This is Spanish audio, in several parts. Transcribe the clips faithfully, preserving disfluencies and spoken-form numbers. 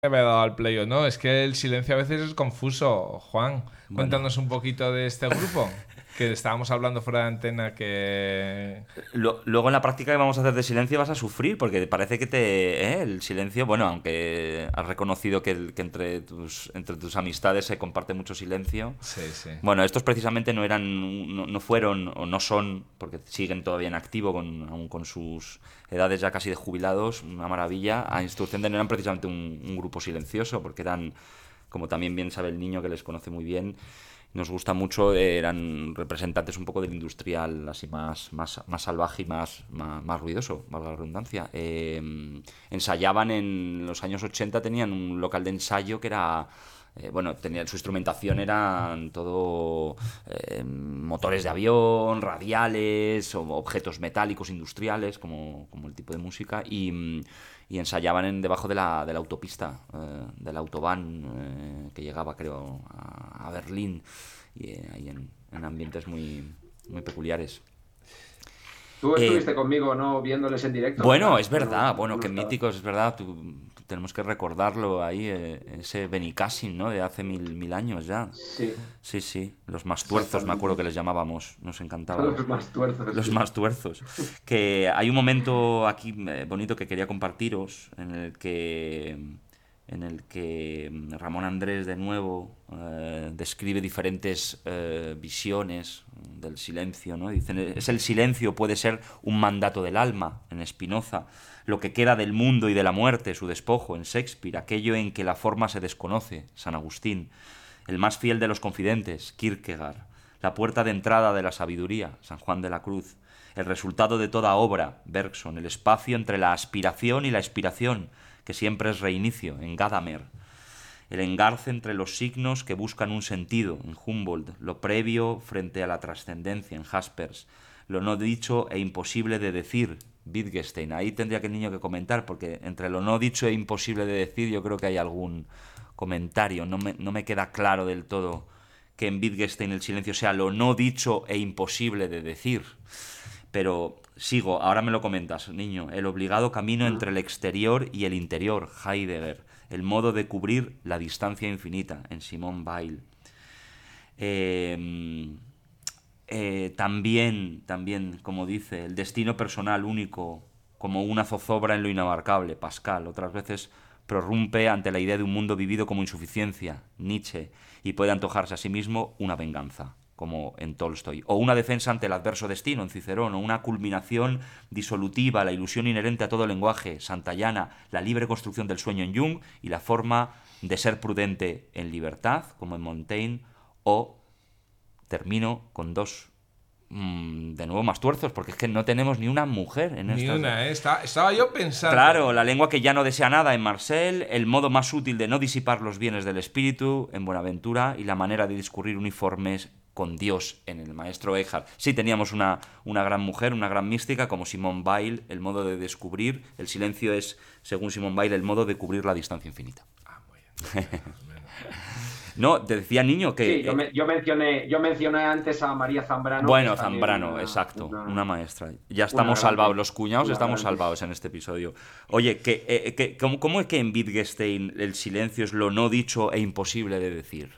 Me había dado al play o no. Es que el silencio a veces es confuso. Juan, Bueno, cuéntanos un poquito de este grupo. Que estábamos hablando fuera de antena que... lo- luego en la práctica que vamos a hacer de silencio vas a sufrir, porque parece que te... ¿eh? El silencio, bueno, aunque has reconocido que, el- que entre tus, entre tus amistades se comparte mucho silencio. Sí, sí. Bueno, estos precisamente no eran, no, no fueron o no son, porque siguen todavía en activo, con, aún con sus edades ya casi de jubilados, una maravilla. A Instrucción no eran precisamente un, un grupo silencioso, porque eran, como también bien sabe el niño que les conoce muy bien, nos gusta mucho, eh, eran representantes un poco del industrial, así más, más, más salvaje y más, más, más ruidoso, valga la redundancia. Eh, ensayaban en los años ochenta, tenían un local de ensayo que era... eh, bueno, tenía, su instrumentación eran todo eh, motores de avión, radiales, o objetos metálicos industriales, como, como el tipo de música, y, y ensayaban en, debajo de la, de la autopista, eh, del autobahn eh, que llegaba, creo, a, a Berlín, y eh, ahí en, en ambientes muy, muy peculiares. Tú Eh, estuviste conmigo, ¿no? Viéndoles en directo, bueno, ¿verdad? es ¿O no, verdad, o bueno, no qué estabas? míticos, es verdad, tú- tenemos que recordarlo ahí, eh, ese Benicassim, ¿no? De hace mil, mil años ya. Sí, Sí, sí, los más tuerzos, me acuerdo exactamente. que les llamábamos, nos encantaba. Los más tuerzos, Los sí. más tuerzos. Que hay un momento aquí eh, bonito que quería compartiros en el que en el que Ramón Andrés de nuevo eh, describe diferentes eh, visiones del silencio, ¿no? Dicen, es el silencio, puede ser un mandato del alma, en Spinoza, lo que queda del mundo y de la muerte, su despojo, en Shakespeare, aquello en que la forma se desconoce, San Agustín, el más fiel de los confidentes, Kierkegaard, la puerta de entrada de la sabiduría, San Juan de la Cruz, el resultado de toda obra, Bergson, el espacio entre la aspiración y la expiración, que siempre es reinicio, en Gadamer, el engarce entre los signos que buscan un sentido, en Humboldt, lo previo frente a la trascendencia, en Jaspers, lo no dicho e imposible de decir, Wittgenstein. Ahí tendría que el niño que comentar, porque entre lo no dicho e imposible de decir yo creo que hay algún comentario, no me, no me queda claro del todo que en Wittgenstein el silencio sea lo no dicho e imposible de decir. Pero sigo, ahora me lo comentas, niño. El obligado camino Mm. entre el exterior y el interior, Heidegger. El modo de cubrir la distancia infinita, en Simone Weil. Eh, eh, también, también, como dice, el destino personal único, como una zozobra en lo inabarcable, Pascal. Otras veces prorrumpe ante la idea de un mundo vivido como insuficiencia, Nietzsche, y puede antojarse a sí mismo una venganza, como en Tolstoy, o una defensa ante el adverso destino, en Cicerón, o una culminación disolutiva, la ilusión inherente a todo lenguaje, Santayana, la libre construcción del sueño en Jung, y la forma de ser prudente en libertad, como en Montaigne, o termino con dos mmm, de nuevo más tuerzos, porque es que no tenemos ni una mujer en Ni estas... una, ¿eh? Está- estaba yo pensando. Claro, la lengua que ya no desea nada en Marcel, el modo más útil de no disipar los bienes del espíritu en Buenaventura y la manera de discurrir uniformes con Dios en el maestro Eckhart. Sí, teníamos una, una gran mujer, una gran mística como Simone Weil, el modo de descubrir, el silencio es, según Simone Weil, el modo de cubrir la distancia infinita. Ah, muy bien. Menos, menos. No, te decía niño que... Sí, yo, eh, me- yo mencioné, yo mencioné antes a María Zambrano, que es Bueno, también Zambrano, una, exacto, una una, maestra. Ya una estamos gran, salvados, pen- los cuñados una estamos gran salvados en este episodio. Oye, que, eh, que- ¿cómo, cómo es que en Wittgenstein el silencio es lo no dicho e imposible de decir?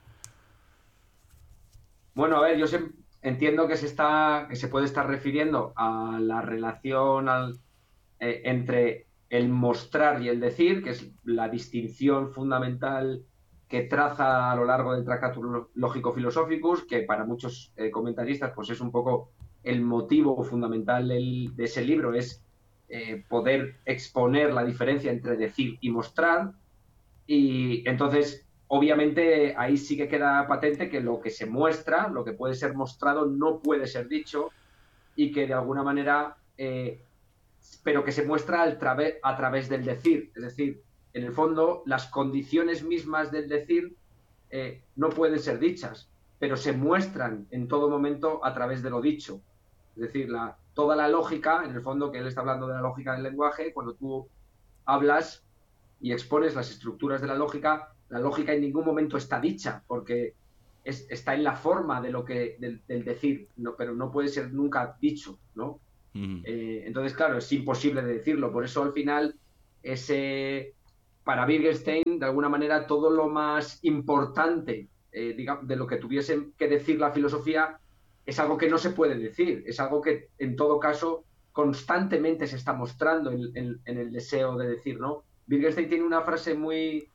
Bueno, a ver, yo sé- entiendo que se está, que se puede estar refiriendo a la relación al- eh, entre el mostrar y el decir, que es la distinción fundamental que traza a lo largo del Tractatus Lógico Philosophicus, que para muchos eh, comentaristas pues es un poco el motivo fundamental del- de ese libro, es eh, poder exponer la diferencia entre decir y mostrar. Y entonces, obviamente, ahí sí que queda patente que lo que se muestra, lo que puede ser mostrado, no puede ser dicho y que de alguna manera, eh, pero que se muestra al trave, a través del decir. Es decir, en el fondo, las condiciones mismas del decir eh, no pueden ser dichas, pero se muestran en todo momento a través de lo dicho. Es decir, la, toda la lógica, en el fondo, que él está hablando de la lógica del lenguaje, cuando tú hablas y expones las estructuras de la lógica, la lógica en ningún momento está dicha, porque es, está en la forma de lo que, del, del decir, no, pero no puede ser nunca dicho, ¿no? Mm. Eh, entonces, claro, es imposible de decirlo. Por eso al final ese, para Wittgenstein, de alguna manera, todo lo más importante eh, digamos, de lo que tuviese que decir la filosofía es algo que no se puede decir, es algo que en todo caso constantemente se está mostrando en, en, en el deseo de decir, ¿no? Wittgenstein tiene una frase muy,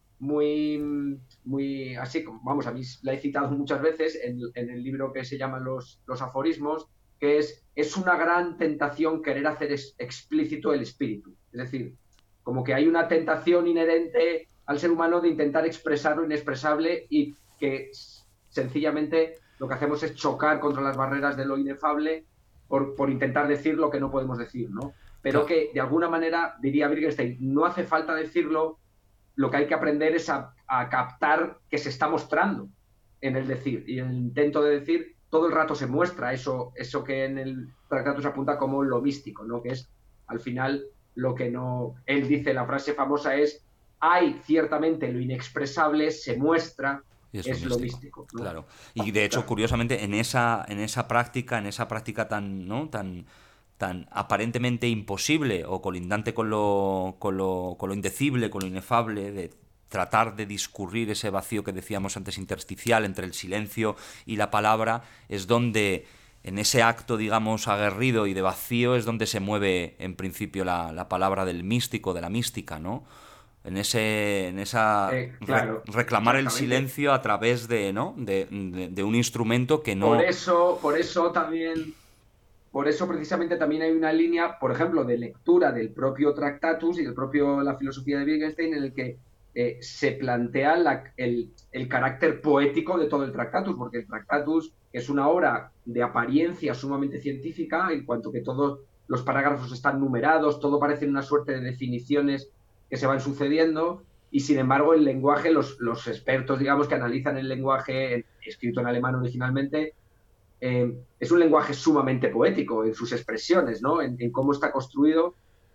muy, muy así, vamos, a mí la he citado muchas veces en, en el libro que se llama Los, los aforismos, que es, es una gran tentación querer hacer es, explícito el espíritu. Es decir, como que hay una tentación inherente al ser humano de intentar expresar lo inexpresable y que sencillamente lo que hacemos es chocar contra las barreras de lo inefable por, por intentar decir lo que no podemos decir, ¿no? Pero claro, que de alguna manera, diría Wittgenstein, no hace falta decirlo, lo que hay que aprender es a, a captar que se está mostrando en el decir. Y en el intento de decir, todo el rato se muestra eso, eso que en el Tractatus apunta como lo místico, ¿no? Que es, al final, lo que no... Él dice, la frase famosa es, hay ciertamente lo inexpresable, se muestra, es, es lo místico, lo místico, ¿no? Claro. Y de hecho, claro, curiosamente, en esa, en esa práctica, en esa práctica tan, ¿no? tan, tan aparentemente imposible o colindante con lo, con lo, con lo indecible, con lo inefable, de tratar de discurrir ese vacío que decíamos antes intersticial entre el silencio y la palabra, es donde, en ese acto, digamos, aguerrido y de vacío, es donde se mueve en principio la, la palabra del místico, de la mística, ¿no? En ese, en esa eh, claro, re, reclamar el silencio a través de, ¿no? de, de, de un instrumento que no... Por eso, por eso también, por eso precisamente también hay una línea, por ejemplo, de lectura del propio Tractatus y del propio la filosofía de Wittgenstein, en el que eh, se plantea la, el, el carácter poético de todo el Tractatus, porque el Tractatus es una obra de apariencia sumamente científica, en cuanto que todos los parágrafos están numerados, todo parece una suerte de definiciones que se van sucediendo, y sin embargo el lenguaje, los, los expertos, digamos, que analizan el lenguaje escrito en alemán originalmente, eh, es un lenguaje sumamente poético en sus expresiones, ¿no? En, en cómo está construido,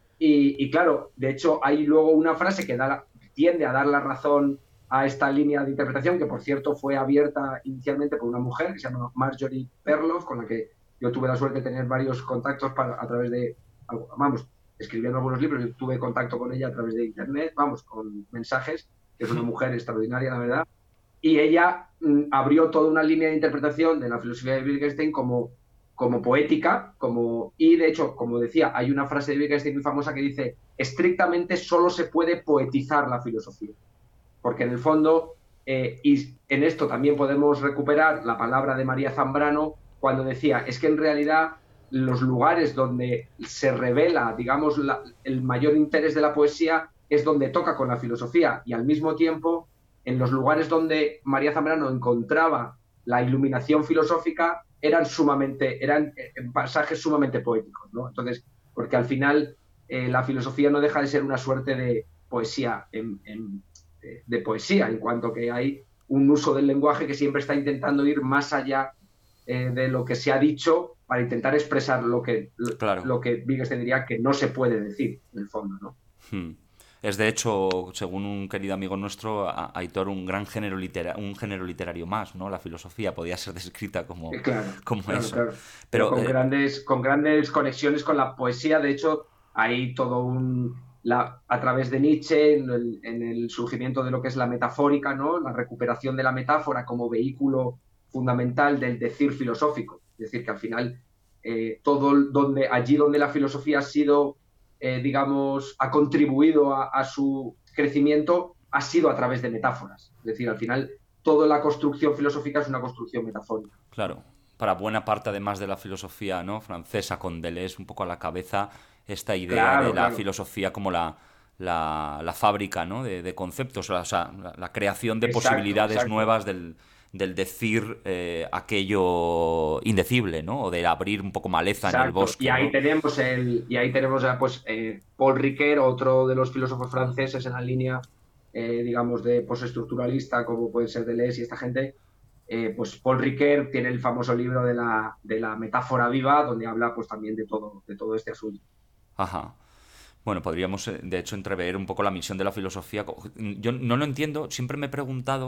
y, y claro, de hecho hay luego una frase que da la, tiende a dar la razón a esta línea de interpretación, que por cierto fue abierta inicialmente por una mujer que se llama Marjorie Perloff, con la que yo tuve la suerte de tener varios contactos para, a través de, vamos, escribiendo algunos libros, yo tuve contacto con ella a través de internet, vamos, con mensajes, que es una mujer extraordinaria, la verdad, y ella mm, abrió toda una línea de interpretación de la filosofía de Wittgenstein como, como poética, como, y de hecho, como decía, hay una frase de Wittgenstein muy famosa que dice, estrictamente solo se puede poetizar la filosofía, porque en el fondo, eh, y en esto también podemos recuperar la palabra de María Zambrano, cuando decía, es que en realidad los lugares donde se revela, digamos, la, el mayor interés de la poesía es donde toca con la filosofía, y al mismo tiempo, en los lugares donde María Zambrano encontraba la iluminación filosófica, eran sumamente, eran pasajes sumamente poéticos, ¿no? Entonces, porque al final eh, la filosofía no deja de ser una suerte de poesía, en, en, de poesía, en cuanto que hay un uso del lenguaje que siempre está intentando ir más allá eh, de lo que se ha dicho, para intentar expresar lo que, lo, claro, lo que Wittgenstein diría que no se puede decir, en el fondo, ¿no? Hmm. Es, de hecho, según un querido amigo nuestro, Aitor, un gran género, litera- un género literario más, ¿no? La filosofía podía ser descrita como, claro, como claro, eso. Claro. Pero, Pero con, eh... grandes, con grandes conexiones con la poesía. De hecho, hay todo un... La, a través de Nietzsche, en el, en el surgimiento de lo que es la metafórica, ¿no? La recuperación de la metáfora como vehículo fundamental del decir filosófico. Es decir, que al final, eh, todo donde, allí donde la filosofía ha sido... Eh, digamos, ha contribuido a, a su crecimiento, ha sido a través de metáforas. Es decir, al final, toda la construcción filosófica es una construcción metafórica. Claro, para buena parte, además de la filosofía, ¿no?, francesa, con Deleuze un poco a la cabeza, esta idea claro, de la claro. filosofía como la, la, la fábrica, ¿no?, de, de conceptos, o sea, la, la creación de exacto, posibilidades exacto. nuevas del... del decir eh, aquello indecible, ¿no? O de abrir un poco maleza Exacto. en el bosque. Y ahí ¿no? tenemos el, y ahí tenemos pues eh, Paul Ricoeur, otro de los filósofos franceses en la línea, eh, digamos, de postestructuralista, como puede ser Deleuze y esta gente. Eh, pues Paul Ricoeur tiene el famoso libro de la, de la metáfora viva, donde habla pues también de todo, de todo este asunto. Ajá. Bueno, podríamos, de hecho, entrever un poco la misión de la filosofía. Yo no lo entiendo, siempre me he preguntado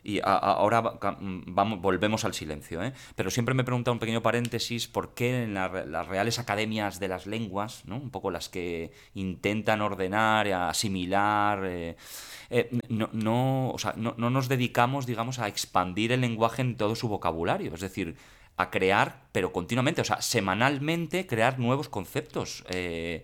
Y a, a, ahora vamos, volvemos al silencio, ¿eh? Pero siempre me he preguntado, un pequeño paréntesis, por qué en la, las reales academias de las lenguas, ¿no? Un poco las que intentan ordenar, asimilar, eh, eh, no, no, o sea, no, no nos dedicamos, digamos, a expandir el lenguaje en todo su vocabulario. Es decir, a crear, pero continuamente, o sea, semanalmente crear nuevos conceptos. Eh,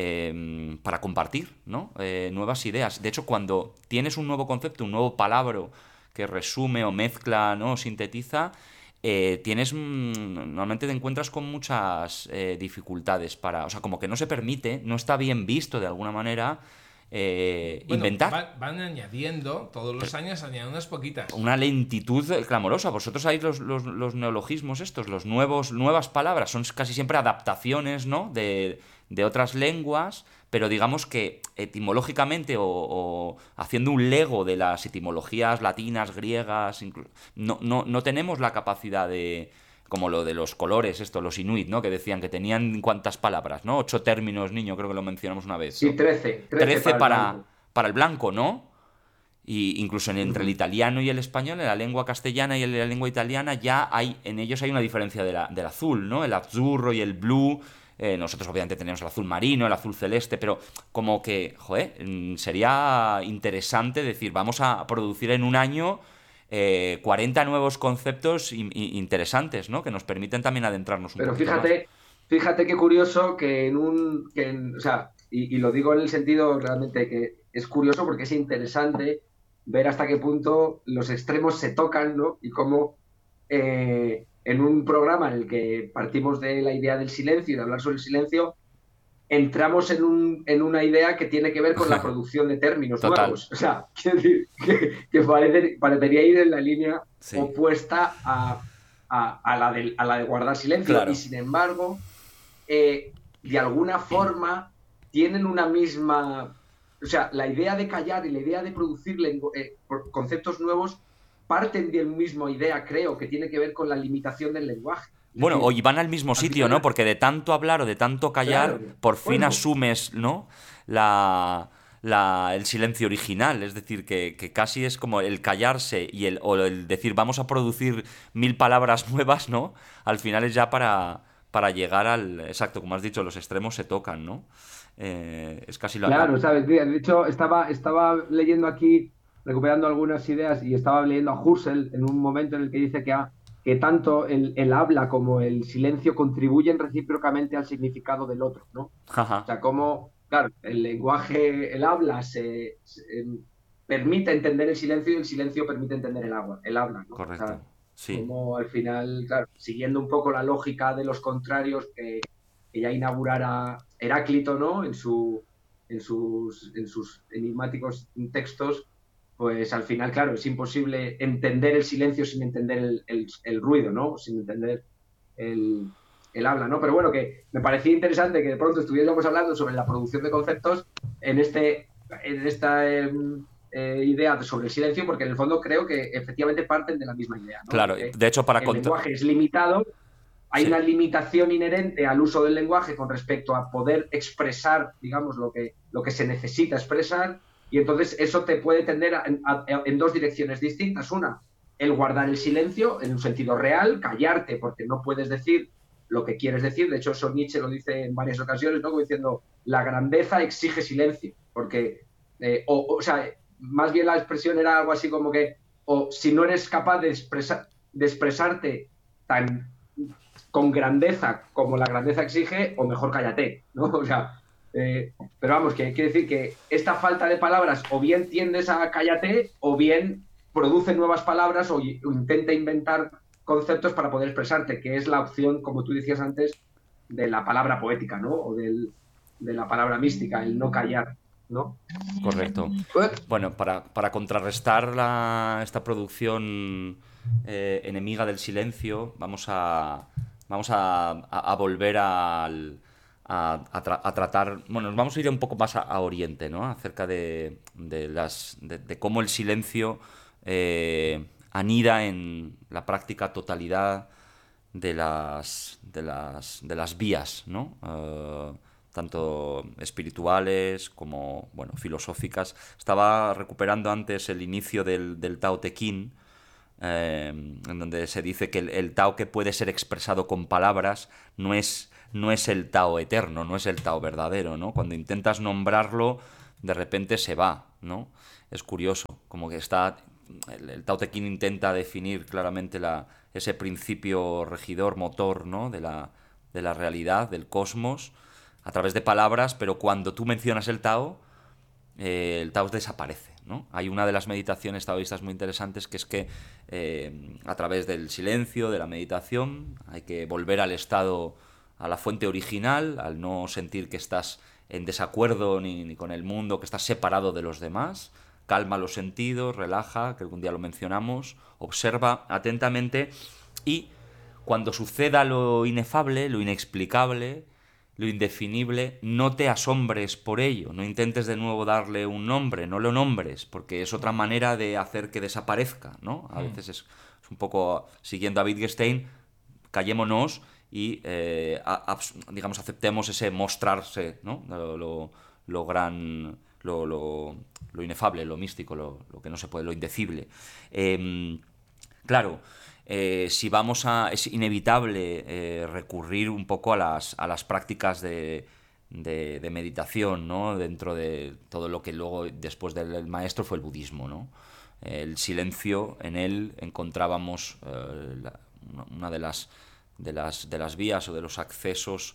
eh, para compartir, ¿no? Eh, nuevas ideas. De hecho, cuando tienes un nuevo concepto, un nuevo palabra que resume o mezcla, ¿no? O sintetiza, eh, tienes mmm, normalmente te encuentras con muchas eh, dificultades para, o sea, como que no se permite, no está bien visto de alguna manera eh, bueno, inventar. Van, van añadiendo, todos los años añaden unas poquitas. Una lentitud clamorosa. Vosotros sabéis los, los, los neologismos estos, los nuevos, nuevas palabras, son casi siempre adaptaciones, ¿no? de, de otras lenguas, pero digamos que etimológicamente o, o haciendo un lego de las etimologías latinas, griegas, no, no, no tenemos la capacidad de, como lo de los colores, esto, los inuit, ¿no? Que decían que tenían cuántas palabras, ¿no? Ocho términos, niño, creo que lo mencionamos una vez. Sí, trece. Trece para, para, para el blanco, ¿no? Y incluso entre el italiano y el español, en la lengua castellana y en la lengua italiana, ya hay, en ellos hay una diferencia de la, del azul, ¿no? El azzurro y el blue. Eh, nosotros obviamente tenemos el azul marino, el azul celeste, pero como que, joder, sería interesante decir, vamos a producir en un año eh, cuarenta nuevos conceptos in, in, interesantes, ¿no? Que nos permiten también adentrarnos un pero poquito fíjate, más. Fíjate qué curioso que en un... Que en, o sea, y, y lo digo en el sentido realmente que es curioso porque es interesante ver hasta qué punto los extremos se tocan, ¿no? Y cómo eh, en un programa en el que partimos de la idea del silencio y de hablar sobre el silencio, entramos en, un, en una idea que tiene que ver con la producción de términos Total. nuevos. O sea, quiero decir, que, que parece, parecería ir en la línea sí. opuesta a, a, a, la de, a la de guardar silencio. Claro. Y sin embargo, eh, de alguna forma tienen una misma... O sea, la idea de callar y la idea de producir eh, conceptos nuevos parten de la misma idea, creo, que tiene que ver con la limitación del lenguaje. Bueno, o van al mismo sitio, al final, ¿no? Porque de tanto hablar o de tanto callar, claro, por fin bueno. asumes, ¿no? La, la, el silencio original. Es decir, que, que casi es como el callarse y el, o el decir vamos a producir mil palabras nuevas, ¿no? Al final es ya para, para llegar al... Exacto, como has dicho, los extremos se tocan, ¿no? Eh, es casi la... Claro, sabes, de hecho estaba, estaba leyendo aquí, recuperando algunas ideas y estaba leyendo a Husserl en un momento en el que dice que, ha, que tanto el, el habla como el silencio contribuyen recíprocamente al significado del otro, ¿no? Ajá. O sea, como, claro, el lenguaje, el habla se, se permite entender el silencio y el silencio permite entender el, agua, el habla, ¿no? Correcto, o sea, sí. Como al final, claro, siguiendo un poco la lógica de los contrarios que, que ya inaugurara Heráclito, ¿no? En, su, en, sus, en sus enigmáticos textos, pues al final, claro, es imposible entender el silencio sin entender el, el, el ruido, ¿no? Sin entender el, el habla, ¿no? Pero bueno, que me parecía interesante que de pronto estuviéramos hablando sobre la producción de conceptos en, este, en esta eh, eh, idea sobre el silencio, porque en el fondo creo que efectivamente parten de la misma idea, ¿no? Claro, porque de hecho para... El contra... lenguaje es limitado. Hay sí. una limitación inherente al uso del lenguaje con respecto a poder expresar, digamos, lo que, lo que se necesita expresar, y entonces eso te puede tender a, a, a, en dos direcciones distintas. Una, el guardar el silencio en un sentido real, callarte porque no puedes decir lo que quieres decir. De hecho, eso Nietzsche lo dice en varias ocasiones, ¿no? Como diciendo, la grandeza exige silencio, porque, eh, o, o sea, más bien la expresión era algo así como que, o si no eres capaz de, expresar, de expresarte tan... con grandeza como la grandeza exige, o mejor cállate, ¿no? O sea, eh, pero vamos, que quiere decir que esta falta de palabras o bien tiendes a cállate o bien produce nuevas palabras o, o intenta inventar conceptos para poder expresarte, que es la opción, como tú decías antes, de la palabra poética, ¿no? O del, de la palabra mística, el no callar, ¿no? Correcto. Bueno, para, para contrarrestar la, esta producción eh, enemiga del silencio, vamos a... Vamos a, a, a volver a, a, a, tra, a tratar... Bueno, nos vamos a ir un poco más a, a Oriente, ¿no? Acerca de, de, las, de, de cómo el silencio eh, anida en la práctica totalidad de las, de las, de las vías, ¿no? Uh, tanto espirituales como, bueno, filosóficas. Estaba recuperando antes el inicio del, del Tao Te Ching, eh, en donde se dice que el, el Tao que puede ser expresado con palabras no es, no es el Tao eterno, no es el Tao verdadero, ¿no? Cuando intentas nombrarlo, de repente se va, ¿no? Es curioso, como que está... El, el Tao Te Ching intenta definir claramente la, ese principio regidor, motor, ¿no? de la, de la realidad, del cosmos, a través de palabras, pero cuando tú mencionas el Tao, eh, el Tao desaparece, ¿no? Hay una de las meditaciones taoístas muy interesantes que es que eh, a través del silencio, de la meditación, hay que volver al estado, a la fuente original, al no sentir que estás en desacuerdo ni, ni con el mundo, que estás separado de los demás. Calma los sentidos, relaja, que algún día lo mencionamos, observa atentamente y cuando suceda lo inefable, lo inexplicable, lo indefinible, no te asombres por ello, no intentes de nuevo darle un nombre, no lo nombres, porque es otra manera de hacer que desaparezca, ¿no? A veces es, es un poco, siguiendo a Wittgenstein, callémonos y, eh, a, a, digamos, aceptemos ese mostrarse, ¿no? Lo, lo, lo gran, lo, lo, lo inefable, lo místico, lo, lo que no se puede, lo indecible. Eh, claro... Eh, si vamos a... es inevitable eh, recurrir un poco a las, a las prácticas de, de, de meditación, ¿no? Dentro de todo lo que luego, después del maestro, fue el budismo, ¿no? El silencio, en él encontrábamos eh, la, una de las, de, las, de las vías o de los accesos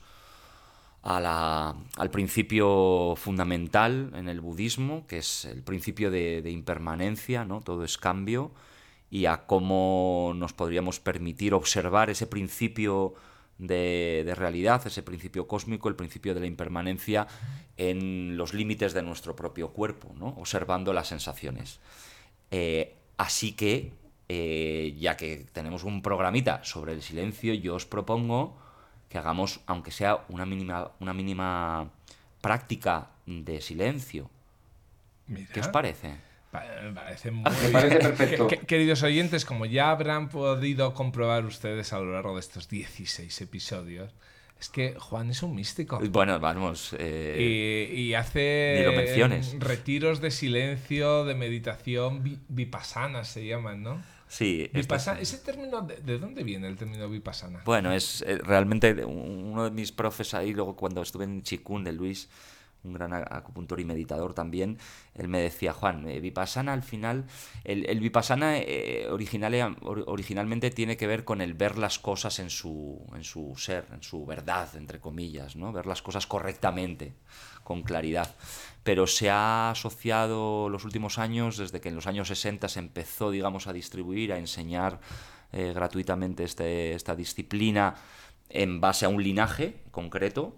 a la, al principio fundamental en el budismo, que es el principio de, de impermanencia, ¿no? Todo es cambio, y a cómo nos podríamos permitir observar ese principio de, de realidad, ese principio cósmico, el principio de la impermanencia en los límites de nuestro propio cuerpo, ¿no? Observando las sensaciones. Eh, así que, eh, ya que tenemos un programita sobre el silencio, yo os propongo que hagamos, aunque sea una mínima, una mínima práctica de silencio. Mira. ¿Qué os parece? Me parece muy Me parece perfecto. Queridos oyentes, como ya habrán podido comprobar ustedes a lo largo de estos dieciséis episodios, es que Juan es un místico. Bueno, vamos... Eh, y, y hace ni lo menciones. retiros de silencio, de meditación, vipassana se llaman, ¿no? Sí. Vipassana, ¿ese término, de, de dónde viene el término vipassana? Bueno, es eh, realmente uno de mis profes ahí, luego cuando estuve en Chikun de Luis, un gran acupuntor y meditador también, él me decía, Juan, eh, Vipassana al final, el, el Vipassana eh, original, or, originalmente tiene que ver con el ver las cosas en su, en su ser, en su verdad, entre comillas, ¿no? Ver las cosas correctamente, con claridad. Pero se ha asociado los últimos años, desde que en los años sesenta se empezó, digamos, a distribuir, a enseñar eh, gratuitamente este, esta disciplina, en base a un linaje concreto,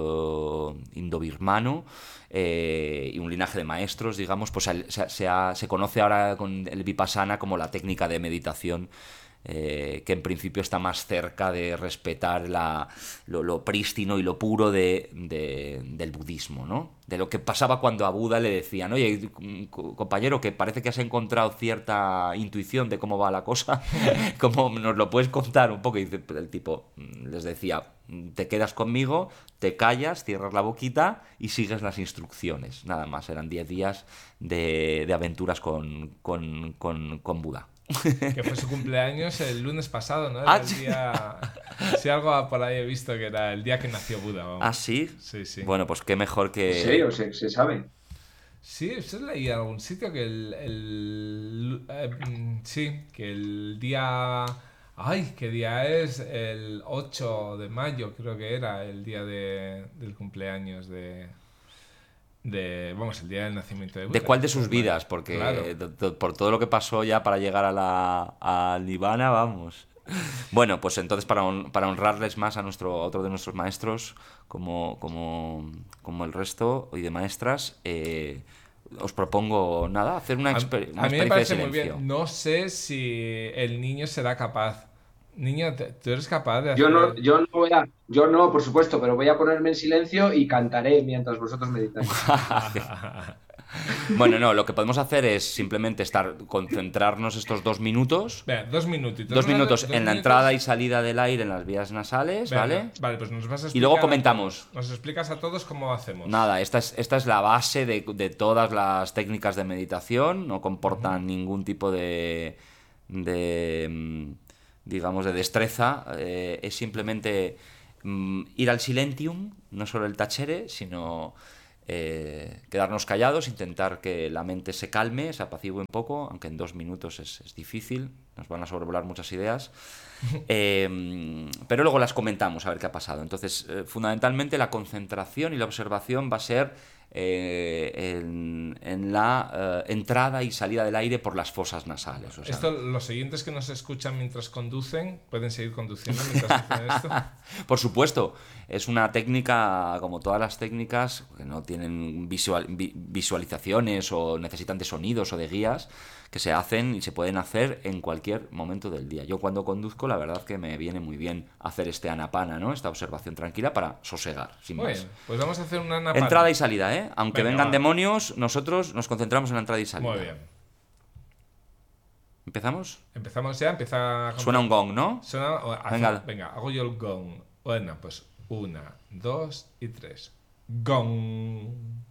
eh, indobirmano, eh, y un linaje de maestros, digamos, pues se, se, ha, se conoce ahora con el Vipassana como la técnica de meditación, eh, que en principio está más cerca de respetar la, lo, lo prístino y lo puro de, de, del budismo, ¿no? De lo que pasaba cuando a Buda le decían, oye, compañero, que parece que has encontrado cierta intuición de cómo va la cosa, ¿cómo nos lo puedes contar un poco? Y el tipo les decía, te quedas conmigo, te callas, cierras la boquita y sigues las instrucciones. Nada más, eran diez días de, de aventuras con, con, con, con Buda. Que fue su cumpleaños el lunes pasado, ¿no? Ah, el día... Si algo por ahí he visto que era el día que nació Buda. Vamos. ¿Ah, sí? Sí, sí. Bueno, pues qué mejor que... ¿En serio? ¿Se, se sabe? Sí, eso leí en algún sitio que el... el eh, sí, que el día... Ay, ¿qué día es? El ocho de mayo creo que era el día de, del cumpleaños de... de vamos, el día del nacimiento de Buda. ¿De cuál de sus vidas? Porque claro, por todo lo que pasó ya para llegar a la a Nirvana, vamos. Bueno, pues entonces para, hon para honrarles más a nuestro a otro de nuestros maestros, como, como, como el resto, y de maestras, eh, os propongo, nada, hacer una, exper una a, a mí experiencia me parece de silencio. muy bien. No sé si el niño será capaz Niño, te- tú eres capaz de Yo no, hacer... yo no voy a, yo no, por supuesto, pero voy a ponerme en silencio y cantaré mientras vosotros meditáis. Bueno, no, lo que podemos hacer es simplemente estar, concentrarnos estos dos minutos. Venga, dos minutitos. Dos Vamos a- minutos dos en la minutos. entrada y salida del aire en las vías nasales, Venga, ¿vale? Vale, pues nos vas a explicar Y luego a comentamos. todos. Nos explicas a todos cómo hacemos. Nada, esta es, esta es la base de, de todas las técnicas de meditación, no comportan ningún tipo de, de mm, digamos, de destreza, eh, es simplemente mm, ir al silentium, no solo el tachere, sino eh, quedarnos callados, intentar que la mente se calme, se apacigüe un poco, aunque en dos minutos es, es difícil, nos van a sobrevolar muchas ideas. Eh, pero luego las comentamos a ver qué ha pasado. Entonces, eh, fundamentalmente la concentración y la observación va a ser eh, en, en la eh, entrada y salida del aire por las fosas nasales. O sea, Esto, los siguientes que nos escuchan mientras conducen, pueden seguir conduciendo mientras hacen esto. por supuesto, es una técnica, como todas las técnicas, que no tienen visual, vi, visualizaciones o necesitan de sonidos o de guías, que se hacen y se pueden hacer en cualquier momento del día. Yo cuando conduzco, la verdad que me viene muy bien hacer este anapana, ¿no? Esta observación tranquila para sosegar, sin Muy más. bien, pues vamos a hacer una napalm. Entrada y salida, ¿eh? Aunque Venga, vengan va. demonios, nosotros nos concentramos en la entrada y salida. Muy bien. ¿Empezamos? Empezamos ya, empieza... a- Suena un gong, ¿no? Suena... o hace- Venga. Venga, hago yo el gong. Bueno, pues una, dos y tres. Gong.